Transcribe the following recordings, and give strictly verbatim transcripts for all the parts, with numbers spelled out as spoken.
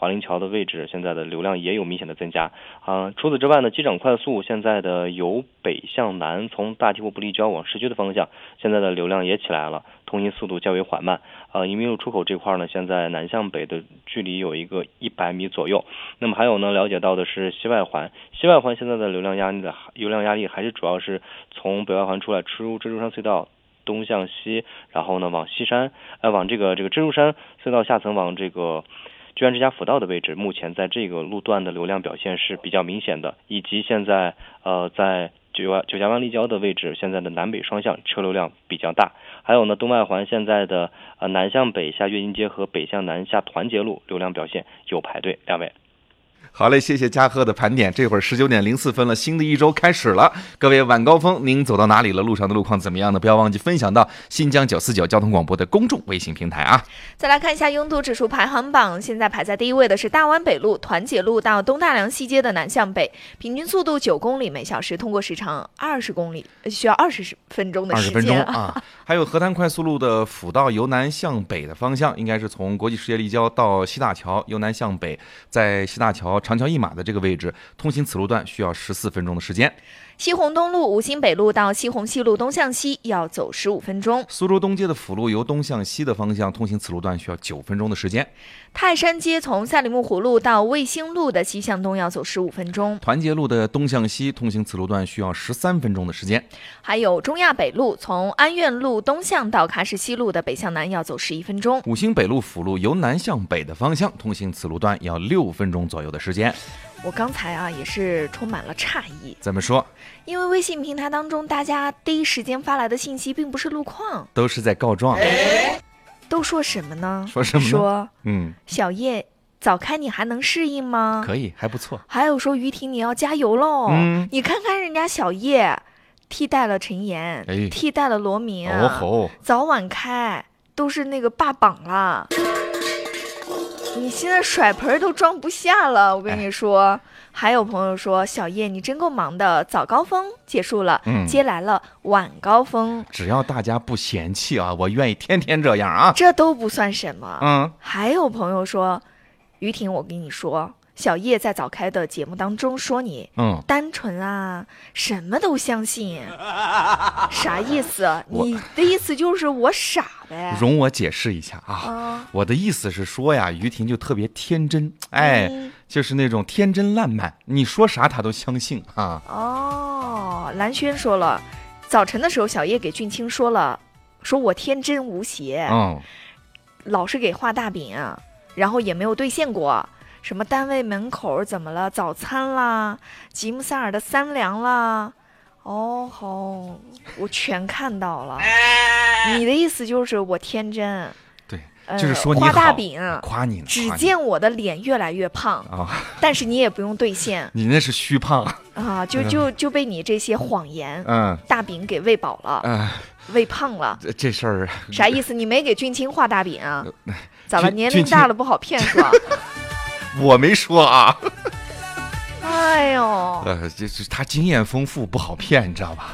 华林桥的位置现在的流量也有明显的增加。啊，除此之外呢，机场快速现在的由北向南，从大堤户不立交往市区的方向，现在的流量也起来了，通行速度较为缓慢。呃，迎宾路出口这块呢，现在南向北的距离有一个一百米左右。那么还有呢，了解到的是西外环，西外环现在的流量压力的流量压力还是主要是从北外环出来，出蜘蛛山隧道东向西，然后呢往西山，呃往这个这个蜘蛛山隧道下层往这个居安之家辅道的位置，目前在这个路段的流量表现是比较明显的，以及现在呃在九九峡湾立交的位置，现在的南北双向车流量比较大。还有呢，东外环现在的呃南向北下跃进街和北向南下团结路流量表现有排队。两位。 好嘞，谢谢嘉禾的盘点。这会儿十九点零四分了，新的一周开始了。各位晚高峰，您走到哪里了？路上的路况怎么样呢？不要忘记分享到新疆九四九交通广播的公众微信平台啊。 再来看一下拥堵指数排行榜，现在排在第一位的是大湾北路团结路到东大梁西街的南向北，平均速度九公里每小时，通过时长二十公里，需要二十分钟的时间。 二十分钟啊！还有河滩快速路的辅道由南向北的方向，应该是从国际世界立交到西大桥，由南向北，在西大桥长桥一码的这个位置，通行此路段需要十四分钟的时间。 西红东路五星北路到西红西路东向西要走十五分钟。 苏州东街的辅路由东向西的方向通行此路段需要九分钟的时间。 泰山街从赛里木湖路到卫星路的西向东要走十五分钟。 团结路的东向西通行此路段需要十三分钟的时间。 还有中亚北路从安苑路东向到喀什西路的北向南要走十一分钟。 五星北路辅路由南向北的方向通行此路段要六分钟左右的时间。 我刚才啊也是充满了诧异。 怎么说？ 因为微信平台当中大家第一时间发来的信息并不是路况， 都是在告状。 都说什么呢？ 说什么呢？ 说嗯， 小叶早开你还能适应吗？ 可以，还不错。 还有说于婷你要加油喽。 嗯， 你看看人家小叶替代了陈岩、 哎、 替代了罗明、 哦吼， 早晚开都是那个霸榜了。你现在甩盆都装不下了，我跟你说、哎、还有朋友说小叶你真够忙的，早高峰结束了、嗯、接来了晚高峰。 只要大家不嫌弃啊，我愿意天天这样啊， 这都不算什么。 嗯， 还有朋友说于婷我跟你说小叶在早开的节目当中说你嗯单纯啊，什么都相信，啥意思？你的意思就是我傻呗？ 容我解释一下啊， 啊我的意思是说呀，于婷就特别天真，哎、 嗯， 就是那种天真烂漫，你说啥她都相信啊。 哦，蓝轩说了，早晨的时候小叶给俊清说了，说我天真无邪， 嗯， 老是给画大饼，然后也没有兑现过。什么单位门口怎么了？早餐啦，吉姆塞尔的三粮啦，哦吼，我全看到了。你的意思就是我天真？ 对， 呃、 就是说你好， 画大饼， 夸你， 只见我的脸越来越胖啊， 但是你也不用兑现， 你那是虚胖啊，就就就被你这些谎言， 嗯， 大饼给喂饱了，嗯、呃，喂胖了。 这这事儿啥意思？你没给俊清画大饼啊？咋了？年龄大了不好骗是吧？ 我没说啊， 哎呦， 呃，这这他经验丰富，不好骗，你知道吧？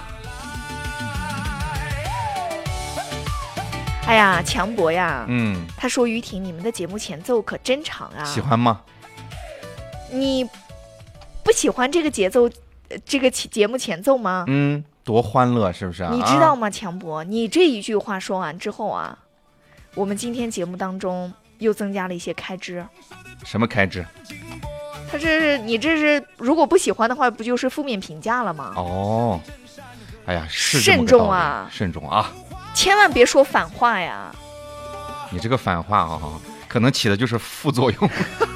哎呀，强博呀， 嗯， 他说于婷，你们的节目前奏可真长啊， 喜欢吗？ 你不喜欢这个节奏，这个节目前奏吗？ 嗯，多欢乐，是不是啊？ 你知道吗，强博，你这一句话说完之后啊，我们今天节目当中又增加了一些开支。 什么开支？ 他这是你这是如果不喜欢的话，不就是负面评价了吗？ 哦，哎呀，是慎重啊， 慎重啊， 千万别说反话呀。 你这个反话啊，可能起的就是副作用。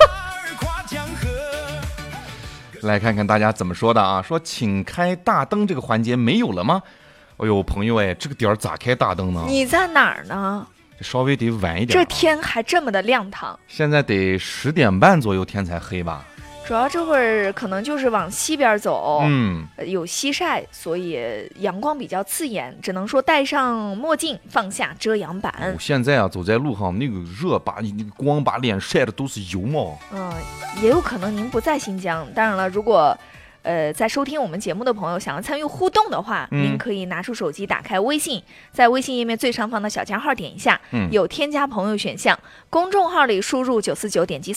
来看看大家怎么说的啊？说请开大灯这个环节没有了吗？哎呦，朋友哎，这个点儿咋开大灯呢？ 你在哪儿呢？ 稍微得晚一点、 啊，这天还这么的亮堂。 现在得十点半左右天才黑吧？ 主要这会儿可能就是往西边走， 嗯， 有西晒，所以阳光比较刺眼，只能说戴上墨镜，放下遮阳板。 哦、现在啊，走在路上那个热，把你那个光把脸晒的都是油毛。 嗯，也有可能您不在新疆。当然了，如果呃，在收听我们节目的朋友想要参与互动的话、嗯、您可以拿出手机打开微信，在微信页面最上方的小加号点一下、嗯、有添加朋友选项，公众号里输入九四九点击